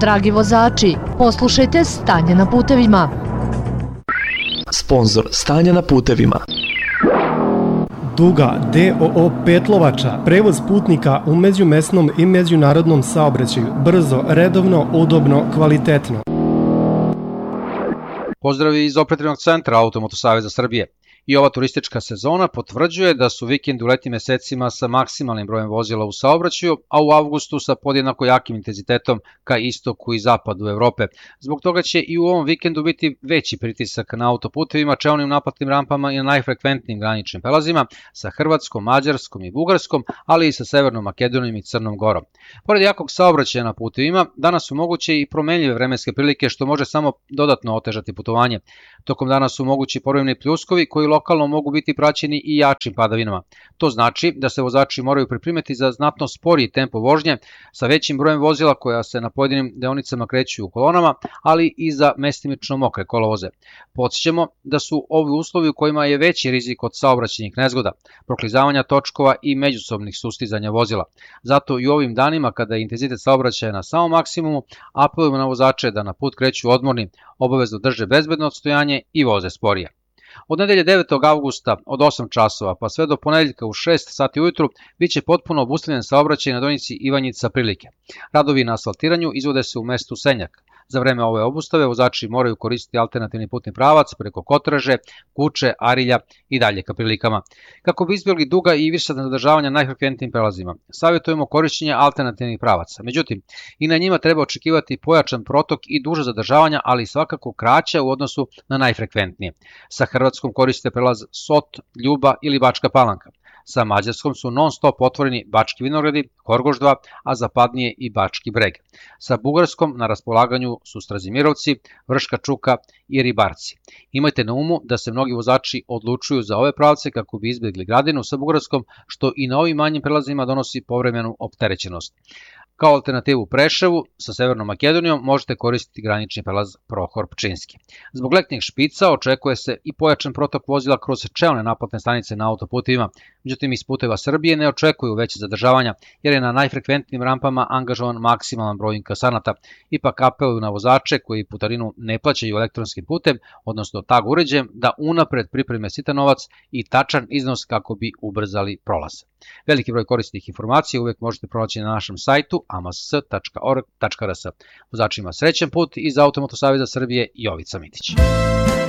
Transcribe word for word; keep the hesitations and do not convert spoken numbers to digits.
dragi vozači, poslušajte Stanje na putevima. Sponzor Stanja na putevima. Duga D O O Petlovača, prevoz putnika u međumesnom i međunarodnom saobraćaju, brzo, redovno, udobno, kvalitetno. Pozdravi iz operativnog centra Automoto Saveza Srbije. I ova turistička sezona potvrđuje da su vikendi u letnjim mesecima sa maksimalnim brojem vozila u saobraćaju, a u avgustu sa podjednako jakim intenzitetom ka istoku i zapadu Evrope. Zbog toga će i u ovom vikendu biti veći pritisak na autoputevima, čeonim naplatnim rampama i na najfrekventnijim graničnim prelazima sa Hrvatskom, Mađarskom i Bugarskom, ali i sa Severnom Makedonijom i Crnom Gorom. Pored jakog saobraćaja na putevima, danas su moguće i promenljive vremenske prilike što može samo dodatno otežati putovanje. Tokom dana su mogući povremeni pljuskovi koji lokalno mogu biti praćeni i jačim padavinama. To znači da se vozači moraju pripremiti za znatno sporiji tempo vožnje sa većim brojem vozila koja se na pojedinim deonicama kreću u kolonama, ali i za mestimično mokre kolovoze. Podsjećamo da su ovi uslovi u kojima je veći rizik od saobraćajnih nezgoda, proklizavanja točkova i međusobnih sustizanja vozila. Zato i u ovim danima kada je intenzitet saobraćaja na samom maksimumu, apelujemo na vozače da na put kreću odmorni, obavezno drže bezbedno odstojanje i voze sporije. Od nedelje devetog avgusta od osam časova pa sve do ponedeljka u šest sati ujutru biće potpuno obustavljen saobraćaj na deonici Ivanjica Prilike. Radovi na asfaltiranju izvode se u mestu Senjak. Za vreme ove obustave vozači moraju koristiti alternativni putni pravac preko Kotraže, Kuče, Arilja i dalje ka Prilikama. Kako bi izbjegli duga i višesatna zadržavanja na najfrekventnijim prelazima, savjetujemo korišćenje alternativnih pravaca. Međutim, i na njima treba očekivati pojačan protok i duže zadržavanja, ali svakako kraća u odnosu na najfrekventnije. Sa Hrvatskom koriste prelaz Sot, Ljuba ili Bačka Palanka. Sa Mađarskom su non-stop otvoreni Bački Vinogradi, Horgoš dva, a zapadnije i Bački Breg. Sa Bugarskom na raspolaganju su Strazimirovci, Vrška Čuka i Ribarci. Imajte na umu da se mnogi vozači odlučuju za ove pravce kako bi izbjegli Gradinu sa Bugarskom, što i na ovim manjim prelazima donosi povremenu opterećenost. Kao alternativu Preševu sa Severnom Makedonijom možete koristiti granični prelaz Prohor Pčinski. Zbog letnjih špica očekuje se i pojačan protok vozila kroz čelne naplatne stanice na autoputevima. Međutim, iz puteva Srbije ne očekuju veće zadržavanja jer je na najfrekventnijim rampama angažovan maksimalan broj inkasanata. Ipak apeluju na vozače koji putarinu ne plaćaju elektronskim putem, odnosno tag uređajem, da unapred pripreme sitan novac i tačan iznos kako bi ubrzali prolaz. Veliki broj korisnih informacija uvek možete pronaći na našem sajtu a m s tačka org tačka r s. Vozačima srećan put iz Automoto Saveza Srbije, Jovica Mitić.